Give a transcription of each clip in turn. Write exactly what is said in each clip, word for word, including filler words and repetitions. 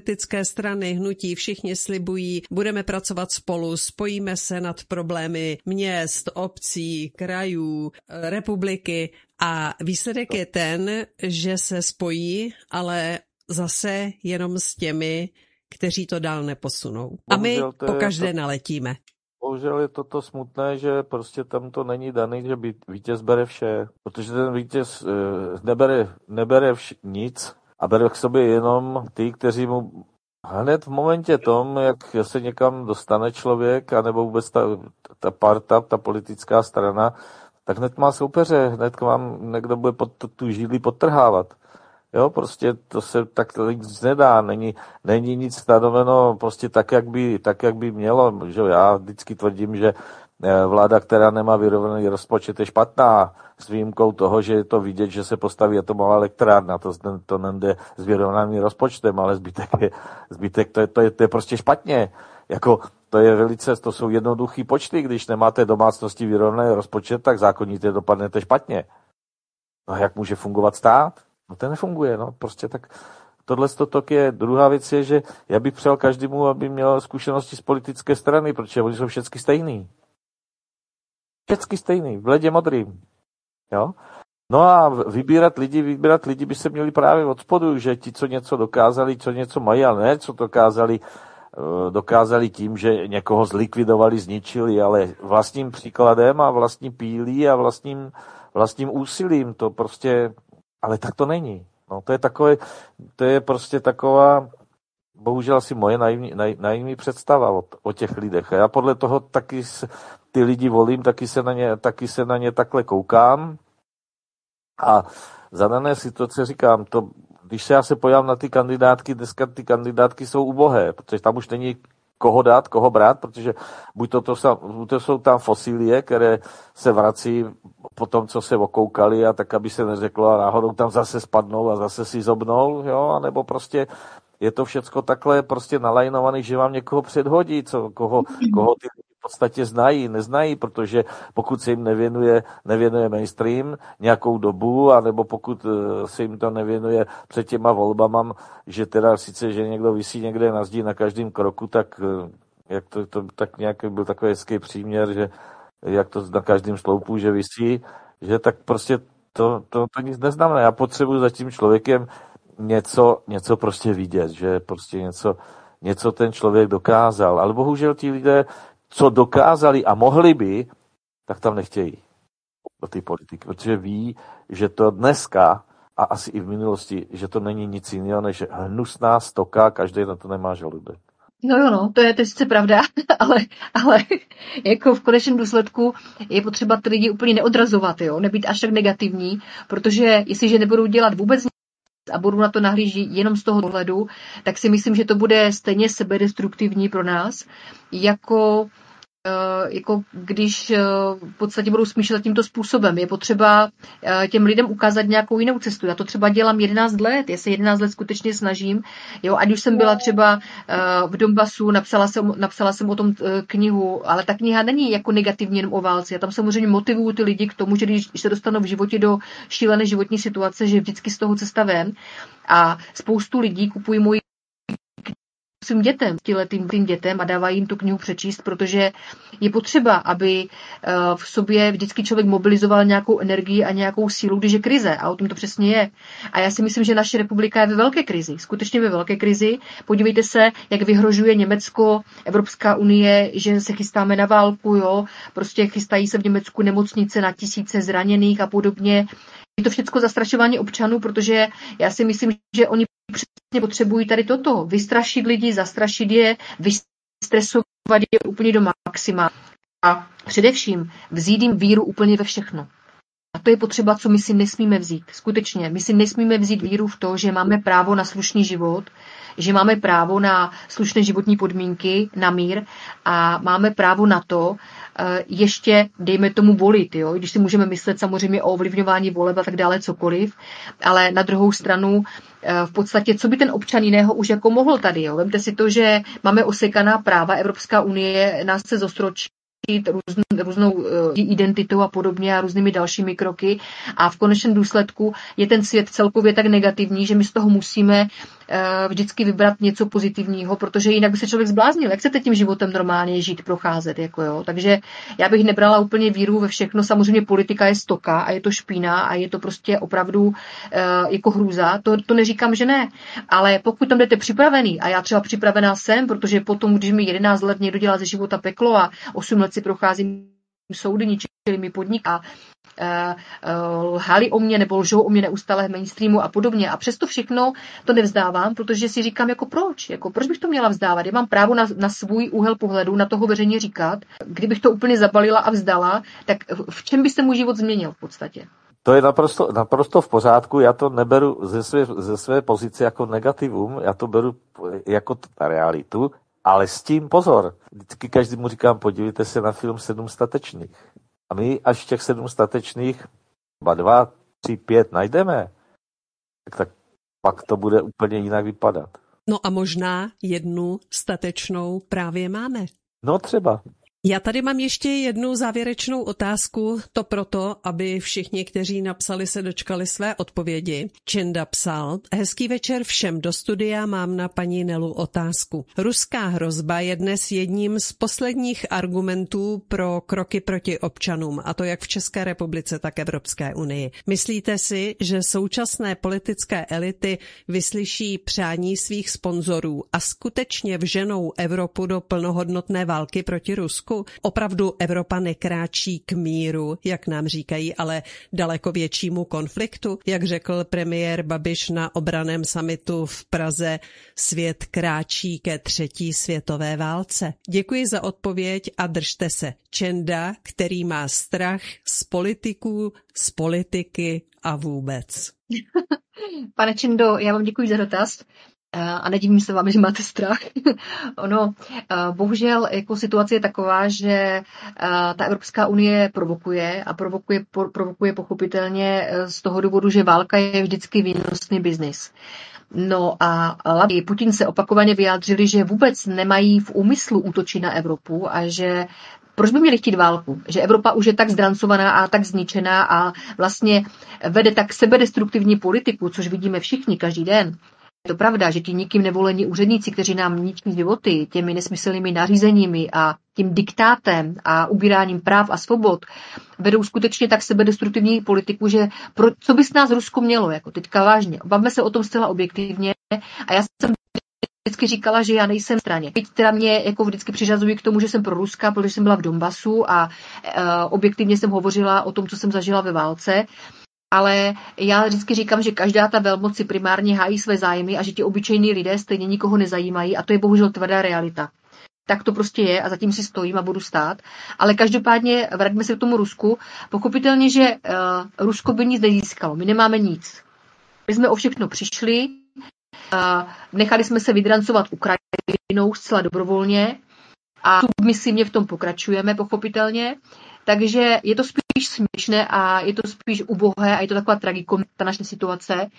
politické strany, hnutí, všichni slibují, budeme pracovat spolu, spojíme se nad problémy měst, obcí, krajů, republiky a výsledek je ten, že se spojí, ale zase jenom s těmi, kteří to dál neposunou. A my pokaždé naletíme. Bohužel je toto smutné, že prostě tam to není daný, že vítěz bere vše, protože ten vítěz nebere, nebere vš- nic a bere k sobě jenom ty, kteří mu hned v momentě tom, jak se někam dostane člověk, anebo vůbec ta, ta parta, ta politická strana, tak hned má soupeře, hned vám někdo bude pod tu židli podtrhávat. Jo, prostě to se tak nic nedá, není, není nic stanoveno prostě tak, jak by, tak, jak by mělo. Že já vždycky tvrdím, že vláda, která nemá vyrovnaný rozpočet, je špatná, s výjimkou toho, že je to vidět, že se postaví atomová elektrárna, to, to nejde s vyrovnaným rozpočtem, ale zbytek, je, zbytek to, je, to, je, to je prostě špatně. Jako, to je velice, to jsou jednoduchý počty, když nemáte domácnosti vyrovnaný rozpočet, tak zákonitě dopadnete špatně. No jak může fungovat stát? No to nefunguje, no, prostě tak tohle stotok je. Druhá věc je, že já bych přál každému, aby měl zkušenosti z politické strany, protože oni jsou všechny stejný. Všechny stejný, v ledě modrým, jo. No a vybírat lidi, vybírat lidi by se měli právě od spodu, že ti, co něco dokázali, co něco mají, ale ne, co dokázali, dokázali tím, že někoho zlikvidovali, zničili, ale vlastním příkladem a vlastní pílí a vlastním, vlastním úsilím, to prostě. Ale tak to není. No, to je takové, to je prostě taková, bohužel asi moje naivní, naivní představa o, o těch lidech. A já podle toho taky ty lidi volím, taky se na ně, taky se na ně takhle koukám. A za dané situace říkám, to, když se já se pojám na ty kandidátky, dneska ty kandidátky jsou ubohé, protože tam už není koho dát, koho brát, protože buď to, to, buď to jsou tam fosílie, které se vrací po tom, co se okoukali a tak, aby se neřeklo a náhodou tam zase spadnou a zase si zobnou, jo, anebo prostě je to všecko takhle prostě nalajnovaný, že vám někoho předhodí, co, koho, koho ty v podstatě znají, neznají, protože pokud se jim nevěnuje, nevěnuje mainstream nějakou dobu, anebo pokud se jim to nevěnuje před těma volbama, že teda sice, že někdo visí někde na zdi na každém kroku, tak jak to, to tak nějak byl takový hezký příměr, že jak to na každém sloupu, že visí, že tak prostě to, to, to nic neznamená. Já potřebuji za tím člověkem něco, něco prostě vidět, že prostě něco, něco ten člověk dokázal. Ale bohužel ti lidé, co dokázali a mohli by, tak tam nechtějí do té politiky, protože ví, že to dneska a asi i v minulosti, že to není nic jiného, než hnusná stoka, každý na to nemá žaludek. No jo, no, to je, to je sice pravda, ale, ale jako v konečném důsledku je potřeba ty lidi úplně neodrazovat, jo, nebýt až tak negativní, protože jestliže nebudou dělat vůbec nic a budou na to nahlížet jenom z toho pohledu, tak si myslím, že to bude stejně sebedestruktivní pro nás, jako jako když v podstatě budou smýšlet tímto způsobem. Je potřeba těm lidem ukázat nějakou jinou cestu. Já to třeba dělám jedenáct let. Já se jedenáct let skutečně snažím. Jo, ať už jsem byla třeba v Donbasu, napsala jsem, napsala jsem o tom knihu, ale ta kniha není jako negativní jenom o válce. Já tam samozřejmě motivuju ty lidi k tomu, že když se dostanou v životě do šílené životní situace, že vždycky z toho cesta ven. A spoustu lidí kupují moji svým dětem, těletým tým dětem a dávají jim tu knihu přečíst, protože je potřeba, aby v sobě vždycky člověk mobilizoval nějakou energii a nějakou sílu, když je krize. A o tom to přesně je. A já si myslím, že naše republika je ve velké krizi. Skutečně ve velké krizi. Podívejte se, jak vyhrožuje Německo, Evropská unie, že se chystáme na válku, jo. Prostě chystají se v Německu nemocnice na tisíce zraněných a podobně. Je to všechno zastrašování občanů, protože já si myslím, že oni přesně potřebují tady toto. Vystrašit lidi, zastrašit je, vystresovat je úplně do maxima. A především vzít jim víru úplně ve všechno. A to je potřeba, co my si nesmíme vzít. Skutečně, my si nesmíme vzít víru v to, že máme právo na slušný život, že máme právo na slušné životní podmínky, na mír a máme právo na to, ještě, dejme tomu, volit, jo? Když si můžeme myslet samozřejmě o ovlivňování voleb a tak dále, cokoliv, ale na druhou stranu v podstatě, co by ten občan jiného už jako mohl tady, jo? Vemte si to, že máme osekaná práva, Evropská unie nás chce zostročit, různ, různou uh, identitou a podobně a různými dalšími kroky. A v konečném důsledku je ten svět celkově tak negativní, že my z toho musíme uh, vždycky vybrat něco pozitivního, protože jinak by se člověk zbláznil. Jak chcete tím životem normálně žít, procházet? Jako jo? Takže já bych nebrala úplně víru ve všechno. Samozřejmě politika je stoka a je to špína a je to prostě opravdu uh, jako hrůza. To, to neříkám, že ne. Ale pokud tam jdete připravený, a já třeba připravená jsem, protože potom, když mi jedenáct let někdo dělá ze života peklo a osm let si procházím soudy, ničili mi podnik a uh, uh, lhali o mě nebo lžou o mě neustále v mainstreamu a podobně. A přesto všechno to nevzdávám, protože si říkám, jako proč? Jako proč bych to měla vzdávat? Já mám právo na, na svůj úhel pohledu, na toho veřejně říkat. Kdybych to úplně zabalila a vzdala, tak v čem by se můj život změnil v podstatě? To je naprosto, naprosto v pořádku, já to neberu ze své, ze své pozice jako negativum, já to beru jako realitu, ale s tím pozor. Vždycky každému říkám, podívejte se na film Sedm statečných. A my až těch sedm statečných, dva, dva, tři, pět najdeme, tak, tak pak to bude úplně jinak vypadat. No a možná jednu statečnou právě máme. No třeba. Já tady mám ještě jednu závěrečnou otázku, to proto, aby všichni, kteří napsali, se dočkali své odpovědi. Čenda psal: hezký večer všem, do studia mám na paní Nelu otázku. Ruská hrozba je dnes jedním z posledních argumentů pro kroky proti občanům, a to jak v České republice, tak Evropské unii. Myslíte si, že současné politické elity vyslyší přání svých sponzorů a skutečně vženou Evropu do plnohodnotné války proti Rusku? Opravdu Evropa nekráčí k míru, jak nám říkají, ale daleko většímu konfliktu. Jak řekl premiér Babiš na obraném summitu v Praze, svět kráčí ke třetí světové válce. Děkuji za odpověď a držte se. Čenda, který má strach z politiků, z politiky a vůbec. Pane Čendo, já vám děkuji za dotaz. A nedivím se vám, že máte strach. Ono, bohužel, jako situace je taková, že ta Evropská unie provokuje a provokuje, provokuje pochopitelně z toho důvodu, že válka je vždycky výnosný biznis. No a Putin se opakovaně vyjádřili, že vůbec nemají v úmyslu útočit na Evropu a že proč by měli chtít válku? Že Evropa už je tak zdrancovaná a tak zničená a vlastně vede tak sebedestruktivní politiku, což vidíme všichni každý den. Je to pravda, že ti nikým nevolení úředníci, kteří nám ničí životy těmi nesmyslnými nařízeními a tím diktátem a ubíráním práv a svobod, vedou skutečně tak sebedestruktivní politiku, že pro, co by s nás Rusko mělo, jako teďka vážně. Bavme se o tom zcela objektivně a já jsem vždycky říkala, že já nejsem v straně. Teď teda mě jako vždycky přiřazují k tomu, že jsem pro Ruska, protože jsem byla v Donbasu a e, objektivně jsem hovořila o tom, co jsem zažila ve válce. Ale já vždycky říkám, že každá ta velmoc si primárně hájí své zájmy a že ti obyčejní lidé stejně nikoho nezajímají a to je bohužel tvrdá realita. Tak to prostě je a zatím si stojím a budu stát. Ale každopádně vraťme se k tomu Rusku. Pochopitelně, že uh, Rusko by nic nezískalo. My nemáme nic. My jsme o všechno přišli, uh, nechali jsme se vydrancovat Ukrajinou zcela dobrovolně a submisivně v tom pokračujeme, pochopitelně. Takže je to spíš směšné a je to spíš ubohé a je to taková tragikomická ta naše situace.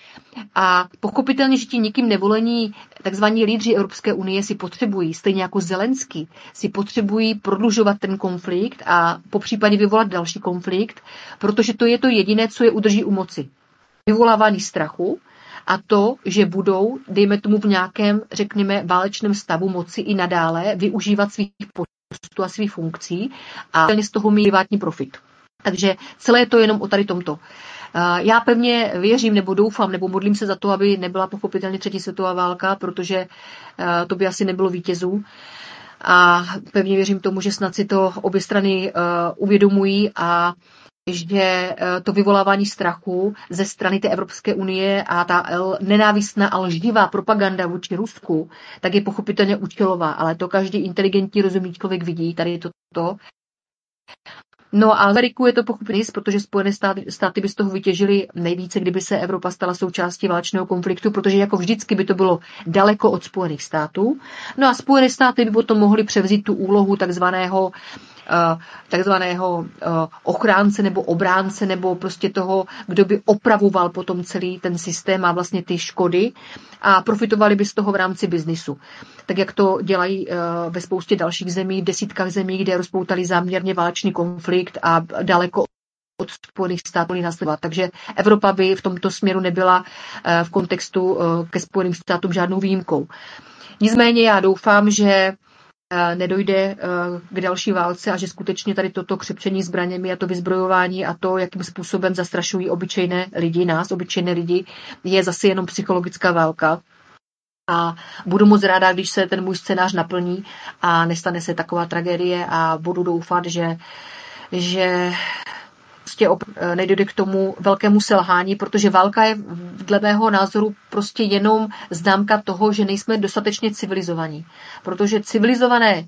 A pochopitelně, že ti nikým nevolení takzvaní lídři Evropské unie si potřebují, stejně jako Zelenský, si potřebují prodlužovat ten konflikt a popřípadě vyvolat další konflikt, protože to je to jediné, co je udrží u moci. Vyvolávání strachu a to, že budou, dejme tomu v nějakém, řekněme, válečném stavu moci i nadále využívat svých postů a svých funkcí a z toho mít privátní profit. Takže celé je to jenom o tady tomto. Já pevně věřím, nebo doufám, nebo modlím se za to, aby nebyla pochopitelně třetí světová válka, protože to by asi nebylo vítězů. A pevně věřím tomu, že snad si to obě strany uvědomují a že to vyvolávání strachu ze strany té Evropské unie a ta nenávistná a lživá propaganda vůči Rusku, tak je pochopitelně účelová, ale to každý inteligentní, rozumný člověk vidí, tady je to to. No a Ameriku je to pochopitelně, protože Spojené státy, státy by z toho vytěžily nejvíce, kdyby se Evropa stala součástí válečného konfliktu, protože jako vždycky by to bylo daleko od Spojených států. No a Spojené státy by potom mohly převzít tu úlohu takzvaného takzvaného ochránce nebo obránce nebo prostě toho, kdo by opravoval potom celý ten systém a vlastně ty škody a profitovali by z toho v rámci biznisu. Tak jak to dělají ve spoustě dalších zemí, v desítkách zemí, kde rozpoutali záměrně válečný konflikt a daleko od Spojených států následovat. Takže Evropa by v tomto směru nebyla v kontextu ke Spojeným státům žádnou výjimkou. Nicméně já doufám, že nedojde k další válce a že skutečně tady toto křepčení zbraněmi a to vyzbrojování a to, jakým způsobem zastrašují obyčejné lidi, nás, obyčejné lidi, je zase jenom psychologická válka. A budu moc ráda, když se ten můj scénář naplní a nestane se taková tragédie a budu doufat, že, že prostě nedojde k tomu velkému selhání, protože válka je dle mého názoru prostě jenom známka toho, že nejsme dostatečně civilizovaní. Protože civilizované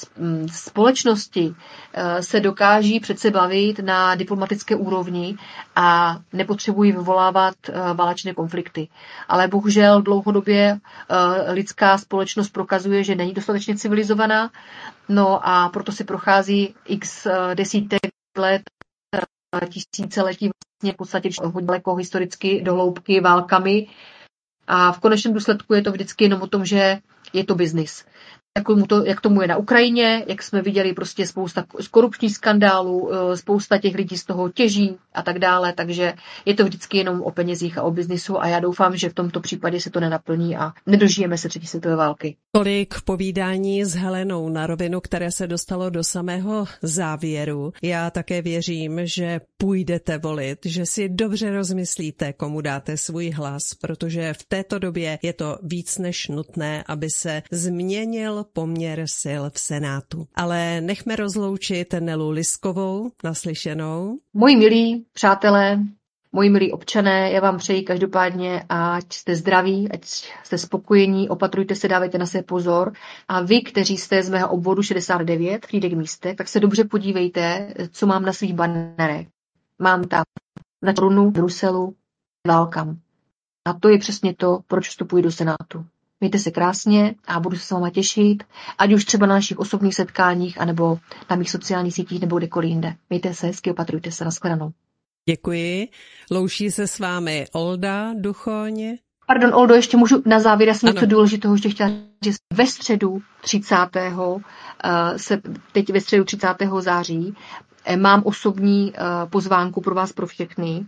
společnosti se dokáží přece bavit na diplomatické úrovni a nepotřebují vyvolávat válečné konflikty. Ale bohužel dlouhodobě lidská společnost prokazuje, že není dostatečně civilizovaná, no a proto si prochází x desítek let tisíciletí vlastně v podstatě hodně daleko historicky do hloubky válkami a v konečném důsledku je to vždycky jenom o tom, že je to biznis. Jak, to, jak tomu je na Ukrajině, jak jsme viděli prostě spousta korupčních skandálů, spousta těch lidí z toho těží a tak dále, takže je to vždycky jenom o penězích a o biznisu a já doufám, že v tomto případě se to nenaplní a nedožijeme se třetí světové války. Tolik povídání s Helenou na rovinu, které se dostalo do samého závěru. Já také věřím, že půjdete volit, že si dobře rozmyslíte, komu dáte svůj hlas, protože v této době je to víc než nutné, aby se změnil poměr sil v Senátu. Ale nechme rozloučit Nelu Liskovou, naslyšenou. Moji milí přátelé, moji milí občané, já vám přeji každopádně, ať jste zdraví, ať jste spokojení, opatrujte se, dávejte na sebe pozor. A vy, kteří jste z mého obvodu šedesát devět, Frýdek Místek, tak se dobře podívejte, co mám na svých banerech. Mám tam na trůnu v Bruselu válkam. A to je přesně to, proč vstupuji do Senátu. Mějte se krásně a budu se s váma těšit, ať už třeba na našich osobních setkáních, anebo na mých sociálních sítích, nebo kdekoliv jinde. Mějte se hezky, opatrujte se, nashledanou. Děkuji. Loučí se s vámi Olda Duchoň. Pardon, Oldo, ještě můžu na závěr, já jsem něco důležitého ještě chtěla říct. Ve středu třicátého se teď ve středu třicátého září mám osobní pozvánku pro vás pro všechny.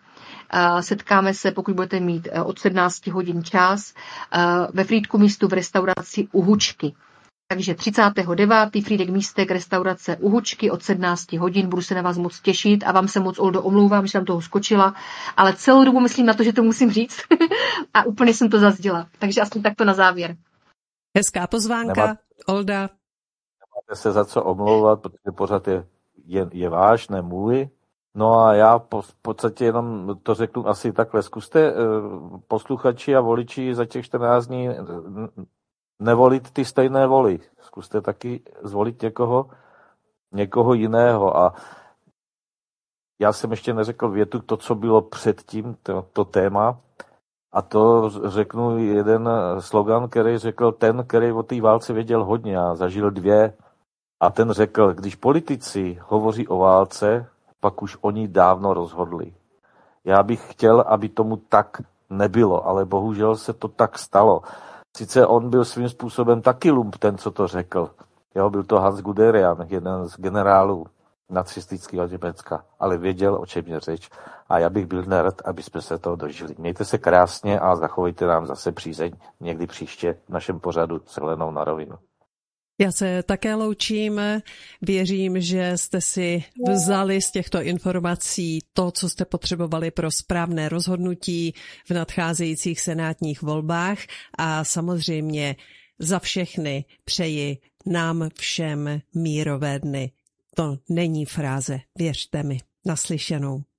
Setkáme se, pokud budete mít od sedmnáct hodin čas, ve Frýdku Místu v restauraci U Hučky. Takže třicátého devátého Frýdek Místek, restaurace U Hučky od sedmnáct hodin. Budu se na vás moc těšit a vám se moc, Oldo, omlouvám, že jsem toho skočila, ale celou dobu myslím na to, že to musím říct a úplně jsem to zazděla. Takže aspoň takto na závěr. Hezká pozvánka, Nemá... Olda. Nemáte se za co omlouvat, protože pořád je, je, je váš, ne můj. No a já po, v podstatě jenom to řeknu asi takhle. Zkuste posluchači a voliči za těch čtrnáct dní nevolit ty stejné voly. Zkuste taky zvolit někoho, někoho jiného. A já jsem ještě neřekl větu to, co bylo předtím, to, to téma. A to řeknu jeden slogan, který řekl ten, který o té válce věděl hodně a zažil dvě. A ten řekl, když politici hovoří o válce, pak už oni dávno rozhodli. Já bych chtěl, aby tomu tak nebylo, ale bohužel se to tak stalo. Sice on byl svým způsobem taky lump, ten, co to řekl. Jo, byl to Hans Guderian, jeden z generálů nacistického Německa, ale věděl, o čem je řeč. A já bych byl nerad, aby jsme se toho dožili. Mějte se krásně a zachovejte nám zase přízeň někdy příště v našem pořadu s Helenou na rovinu. Já se také loučím. Věřím, že jste si vzali z těchto informací to, co jste potřebovali pro správné rozhodnutí v nadcházejících senátních volbách a samozřejmě za všechny přeji nám všem mírové dny. To není fráze, věřte mi. Naslyšenou.